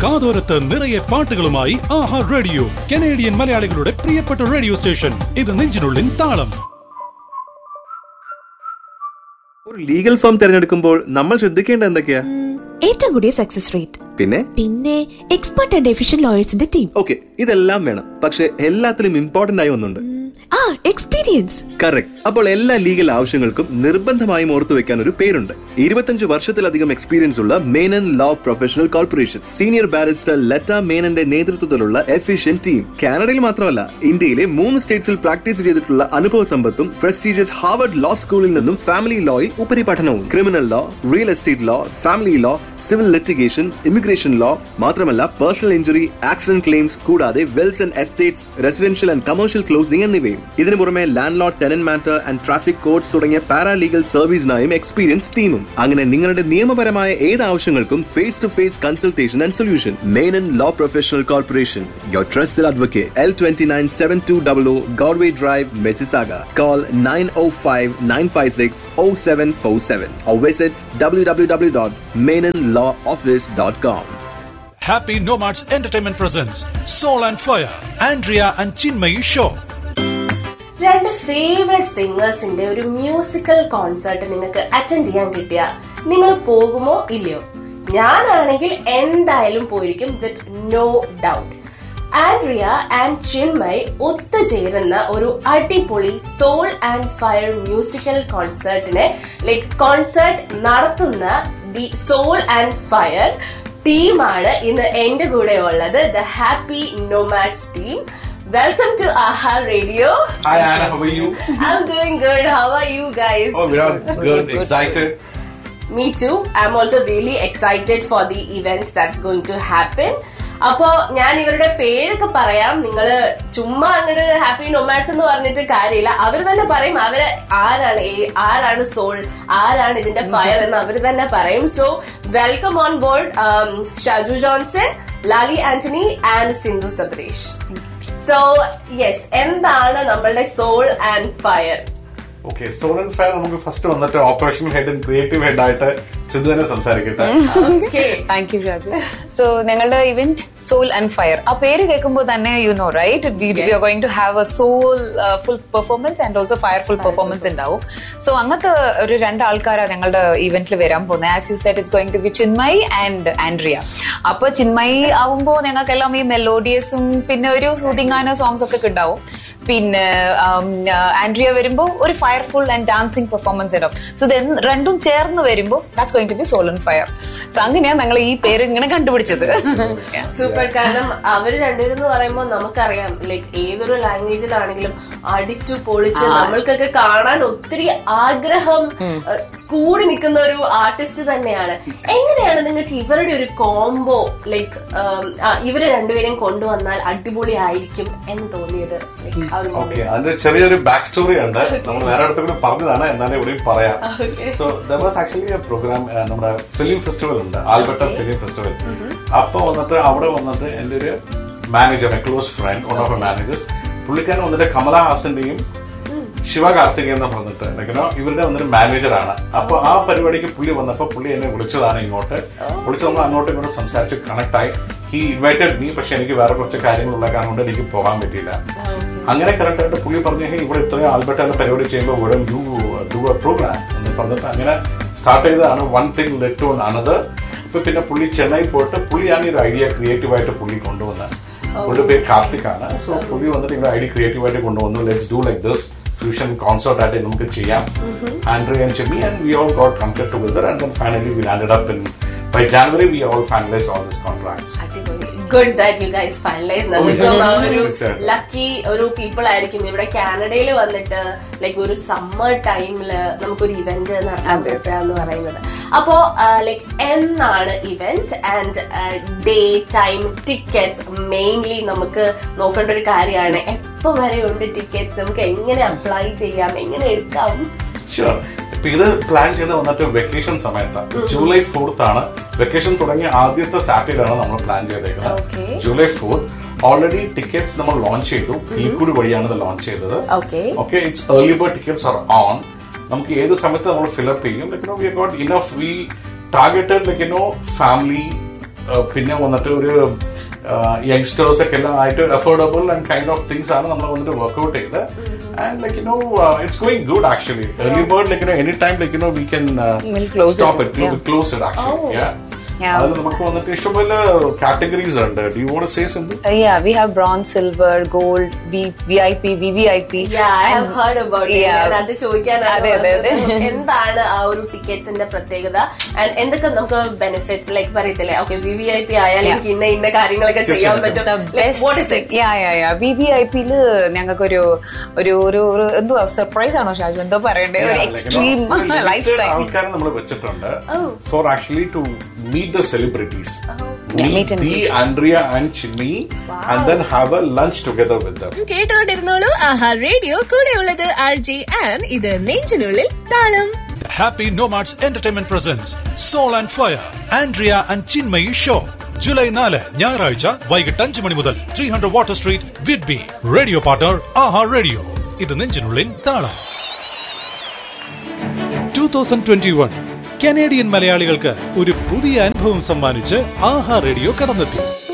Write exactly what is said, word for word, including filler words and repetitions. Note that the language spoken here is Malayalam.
കാതോരത്ത് നിറയെ പാട്ടുകളുമായി ആഹാ റേഡിയോ, കനേഡിയൻ മലയാളികളുടെ പ്രിയപ്പെട്ട റേഡിയോ സ്റ്റേഷൻ. ഇത് നെഞ്ചിനുള്ളിൻ താളം. ഒരു ലീഗൽ ഫേം തിരഞ്ഞെടുക്കുമ്പോൾ നമ്മൾ ശ്രദ്ധിക്കേണ്ട എന്തൊക്കെയാ? ഏറ്റവും കൂടിയ സക്സസ് റേറ്റ്, പിന്നെ പിന്നെ expert and efficient ലോയേഴ്സിന്റെ team. Okay, ഇതെല്ലാം വേണം. പക്ഷെ എല്ലാത്തിലും ഇമ്പോർട്ടന്റ് ആയി ഒന്നുണ്ട്, ആ എക്സ്പീരിയൻസ്. കറക്റ്റ്. അപ്പോൾ എല്ലാ ലീഗൽ ആവശ്യങ്ങൾക്കും നിർബന്ധമായും ഓർത്തു വെക്കാൻ ഒരു പേരുണ്ട്. ഇരുപത്തഞ്ച് വർഷത്തിലധികം എക്സ്പീരിയൻസ് ഉള്ള Menon law professional corporation. Senior barrister ലറ്റ മേനന്റെ നേതൃത്വത്തിലുള്ള എഫിഷ്യന്റ് ടീം. കാനഡയിൽ മാത്രമല്ല, ഇന്ത്യയിലെ മൂന്ന് സ്റ്റേറ്റ്സിൽ പ്രാക്ടീസ് ചെയ്തിട്ടുള്ള അനുഭവ സമ്പത്തും പ്രസ്റ്റീജിയസ് ഹാർവർഡ് ലോ സ്കൂളിൽ നിന്നും family ലോയിൽ ഉപരിപഠനവും. Criminal law, real estate law, family law, civil litigation, immigration law, മാത്രമല്ല പേഴ്സണൽ ഇഞ്ചുറി, ആക്സിഡന്റ് ക്ലെയിംസ്, കൂടാതെ Wells and estates, residential and commercial closing എന്നിവയും. ഇതിനു പുറമെ land Lord, tenant matter and traffic codes തുടങ്ങിയ പാരാലീഗൽ സർവീസിനായും എക്സ്പീരിയൻസ് ടീമും. അങ്ങനെ നിങ്ങളുടെ നിയമപരമായ ഏത് ആവശ്യങ്ങൾക്കും face to face consultation and solution. Menon law professional corporation, your trusted advocate. L twenty nine seven to double O Godway Drive, Mississauga. Call nine oh five nine five six oh seven four seven or visit w w w dot menon law office dot com. Happy Nomads Entertainment presents Soul and Fire, Andrea and Chinmayi Show. രണ്ട് ഫേവറേറ്റ് സിംഗേഴ്സിന്റെ ഒരു മ്യൂസിക്കൽ കോൺസേർട്ട് നിങ്ങൾക്ക് അറ്റൻഡ് ചെയ്യാൻ കിട്ടിയ നിങ്ങൾ പോകുമോ ഇല്ലയോ? ഞാനാണെങ്കിൽ എന്തായാലും പോയിരിക്കും, with no doubt. Andrea and Chinmay ഒത്തുചേരുന്ന ഒരു അടിപൊളി soul and fire musical കോൺസേർട്ടിനെ like concert നടത്തുന്ന ദി സോൾ ആൻഡ് ഫയർ ടീമാണ് ഇന്ന് എന്റെ കൂടെ ഉള്ളത്, the happy nomads team. Welcome to Aha Radio. Hi Anna, how are you? I'm doing good. How are you guys? Oh, we are good, excited. Me too. I'm also really excited for the event that's going to happen. അപ്പോ ഞാൻ ഇവരുടെ പേരൊക്കെ പറയാം. നിങ്ങള് ചുമ്മാ അങ്ങോട്ട് ഹാപ്പി നൊമാഡ്സ് എന്ന് പറഞ്ഞിട്ട് കാര്യമില്ല. അവര് തന്നെ പറയും അവര് ആരാണ്, ആരാണ് സോൾ, ആരാണ് ഇതിന്റെ ഫയർ എന്ന് അവര് തന്നെ പറയും. So welcome on board Shaju Johnson, Lali Antony and Sindhu സബ്രേഷ്. So yes, എന്താണ് നമ്മളുടെ soul and fire? Okay, soul and fire നമുക്ക് ഫസ്റ്റ് വന്നിട്ട് operation head and creative head ആയിട്ട് സിന്ധു തന്നെ സംസാരിക്കട്ടെ. Thank you Raju. സോ ഞങ്ങളുടെ ഇവന്റ് സോൾ ആൻഡ് ഫയർ, ആ പേര് കേൾക്കുമ്പോൾ തന്നെ you know right, V are going to have A soul full performance and also fire full performance ഉണ്ടാവും. സോ അങ്ങനത്തെ ഒരു രണ്ട് ആൾക്കാരാണ് ഞങ്ങളുടെ ഇവന്റിൽ വരാൻ പോകുന്നത്. As you said, it's going to B Chinmay and Andrea. അപ്പൊ ചിന്മയ് ആവുമ്പോൾ ഞങ്ങൾക്കെല്ലാം ഈ മെലോഡിയസും പിന്നെ ഒരു സൂതിങ്ങാന സോങ്സ് ഒക്കെ ഉണ്ടാവും. പിന്നെ ആൻഡ്രിയ വരുമ്പോ ഒരു ഫയർഫുൾ ആൻഡ് ഡാൻസിങ് പെർഫോമൻസ് ഉണ്ടാവും. സോ ഇത് രണ്ടും ചേർന്ന് വരുമ്പോ that's going to B soul and fire. So അങ്ങനെയാണ് ഞങ്ങൾ ഈ പേര് ഇങ്ങനെ കണ്ടുപിടിച്ചത്. സൂപ്പർ. കാരണം അവര് രണ്ടുപേരും എന്ന് പറയുമ്പോൾ നമുക്കറിയാം, ലൈക്ക് ഏതൊരു ലാംഗ്വേജിലാണെങ്കിലും അടിച്ചു പൊളിച്ച് നമ്മൾക്കൊക്കെ കാണാൻ ഒത്തിരി ആഗ്രഹം കൂടി നിൽക്കുന്ന ഒരു ആർട്ടിസ്റ്റ് തന്നെയാണ്. എങ്ങനെയാണ് നിങ്ങൾക്ക് ഇവരുടെ ഒരു കോംബോ, ലൈക്ക് ഇവരെ രണ്ടുപേരെയും കൊണ്ടുവന്നാൽ അടിപൊളി ആയിരിക്കും എന്ന് തോന്നിയത്? ഓക്കെ, അതിന്റെ ചെറിയൊരു ബാക്ക് സ്റ്റോറി ഉണ്ട്. നമ്മൾ വേറെ അടുത്ത് കൂടി പറഞ്ഞതാണ്, എന്നാലും ഇവിടെയും പറയാം. So there was actually A programme, നമ്മുടെ ഫിലിം ഫെസ്റ്റിവൽ ഉണ്ട്, ആൽബർട്ട ഫിലിം ഫെസ്റ്റിവൽ. അപ്പൊ വന്നിട്ട് അവിടെ വന്നിട്ട് എന്റെ ഒരു manager, A close friend, one of A managers, പുള്ളിക്കാരൻ വന്നിട്ട് കമലഹാസന്റെയും ശിവകാർത്തിക് എന്ന് പറഞ്ഞിട്ട് ഇവരുടെ വന്നൊരു മാനേജറാണ്. അപ്പൊ ആ പരിപാടിക്ക് പുള്ളി വന്നപ്പോ പുള്ളി എന്നെ വിളിച്ചതാണ് ഇങ്ങോട്ട്. വിളിച്ച് നമ്മൾ അങ്ങോട്ടും ഇങ്ങോട്ടും സംസാരിച്ച് കണക്ട് ആയി. ഹി ഇൻവൈറ്റഡ് മീ, പക്ഷെ എനിക്ക് വേറെ കുറച്ച് കാര്യങ്ങളുള്ള കാരണം കൊണ്ട് എനിക്ക് പോകാൻ പറ്റിയില്ല. അങ്ങനെ കറക്റ്റ് ആയിട്ട് പുള്ളി പറഞ്ഞു, ഇവിടെ ഇത്രയും ആൽബർട്ടയുടെ പരിപാടി ചെയ്യുമ്പോൾ ഇവിടെ യു ഡു എ പ്രോഗ്രാം എന്ന് പറഞ്ഞിട്ട് അങ്ങനെ സ്റ്റാർട്ട് ചെയ്തതാണ്. One thing let to another. ഇപ്പൊ പിന്നെ പുള്ളി ചെന്നൈ പോയിട്ട് പുള്ളിയാണ് ഈ ഒരു ഐഡിയ ക്രിയേറ്റീവായിട്ട് പുള്ളി കൊണ്ടുവന്നത്. പുള്ളിയുടെ പേര് കാർത്തിക് ആണ്. സോ പുള്ളി വന്നിട്ട് ഇവിടെ ഐഡിയ ക്രിയേറ്റീവായിട്ട് കൊണ്ടുവന്നു. Let's do like this fusion concert ആയിട്ട് നമുക്ക് ചെയ്യാം. ആൻഡ്രിയ ആൻഡ് ചിമ്മി and we all got comfort together and then finally we landed up in by January we all finalized all these contracts. Good that you guys finalized. ഒരു ലക്കി ഒരു പീപ്പിൾ ആയിരിക്കും ഇവിടെ കാനഡയിൽ വന്നിട്ട് ലൈക്ക് ഒരു സമ്മർ ടൈമില് നമുക്കൊരു ഇവന്റ് നടത്താൻ പറ്റുക എന്ന് പറയുന്നത്. അപ്പോ ലൈക്ക് എന്നാണ് event and day time, tickets mainly നമുക്ക് നോക്കേണ്ട ഒരു കാര്യമാണ്. എപ്പോ വരെ ഉണ്ട് ടിക്കറ്റ്സ്, നമുക്ക് എങ്ങനെ അപ്ലൈ ചെയ്യാം, എങ്ങനെ എടുക്കാം? ഷുവർ. ഇപ്പൊ ഇത് പ്ലാൻ ചെയ്ത് വന്നിട്ട് വെക്കേഷൻ സമയത്താണ്. ജൂലൈ ഫോർത്ത് ആണ് വെക്കേഷൻ തുടങ്ങിയ ആദ്യത്തെ സാറ്റർഡേ ആണ് നമ്മൾ പ്ലാൻ ചെയ്തേക്കുന്നത്. July fourth. ഓൾറെഡി ടിക്കറ്റ്സ് നമ്മൾ ലോഞ്ച് ചെയ്തു. ഈക്കൂടി വഴിയാണ് ഇത് ലോഞ്ച് ചെയ്തത്. Okay, it's early bird tickets R on. നമുക്ക് ഏത് സമയത്ത് നമ്മൾ ഫിലപ്പ് ചെയ്യും. Like no we got enough. V targeted like no family പിന്നെ വന്നിട്ട് ഒരു യങ്സ്റ്റേഴ്സ് ഒക്കെ എല്ലാം ആയിട്ട് affordable and kind of things ആണ് നമ്മൾ വന്നിട്ട് വർക്ക്ഔട്ട് ചെയ്ത്. And like you know, uh, it's going good actually. Early bird, like you know, anytime like you know, we can uh, we'll stop it. it, yeah. We'll close it actually. Oh. Yeah. Yeah. അതിൽ നമുക്ക് വന്നിട്ട് ഇഷ്ടംപോലെ കാറ്റഗറീസ് ഉണ്ട്. Do you want to say something? Uh, yeah, we have bronze, silver, gold, V I P, V V I P. Yeah, I have heard about it. Yeah. അത് ചോദിക്കാനാണ് എന്താണ് ആ ഒരു ടിക്കറ്റ്സിന്റെ പ്രത്യേകത ആൻഡ് എന്തൊക്കെ നമുക്ക് ബെനിഫിറ്റ്സ് ലൈക്ക് പറയത്തില്ലേ, okay V V I P ആയാലും എനിക്ക് ഇന്ന ഇന്ന കാര്യങ്ങളൊക്കെ ചെയ്യാൻ പറ്റും. What is it? Yeah, yeah, yeah. V V I P യില് ഞങ്ങൾക്ക് ഒരു ഒരു ഒരു എന്തുവാ സർപ്രൈസ് ആണോ ഷാജു എന്തോ പറയണ്ടേ, ഒരു എക്സ്ട്രീം ലൈഫ് ടൈം ആൾക്കാരെ നമ്മൾ വെച്ചിട്ടുണ്ട് four actually to meet the celebrities. Oh. Yeah, meet the Andrea and Chinmay wow. and then have a lunch together with them. കേട്ടോണ്ടിരുന്നോളൂ Aaha radio, കൂടെ ഉള്ളത് ആർ ജെ ആൻ, ഇത് നെഞ്ചിനുള്ളിൽ താളം. Happy Nomads Entertainment presents Soul and Fire Andrea and Chinmay show. July നാല് ഞായറാഴ്ച വൈകിട്ട് അഞ്ച് മണി മുതൽ three hundred water street Whidbey. Radio partner ആഹാ റേഡിയോ. ഇത് നെഞ്ചിനുള്ളിൽ താളം. ട്വന്റി ട്വന്റി വൺ കനേഡിയൻ മലയാളികൾക്ക് ഒരു പുതിയ അനുഭവം സമ്മാനിച്ച് ആഹാ റേഡിയോ കടന്നെത്തി.